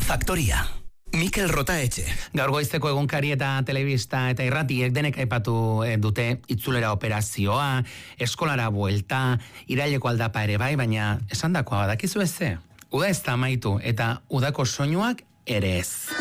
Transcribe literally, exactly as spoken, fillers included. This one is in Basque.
Faktoria. Mikel Rotaetxe. Gaur goizeko egunkari eta telebista eta irratiek denek aipatu dute itzulera operazioa, eskolara buelta, iraileko aldapa ere bai, baina esandakoa badakizu ez ze? Uda ez da amaitu eta udako soinuak ere ez.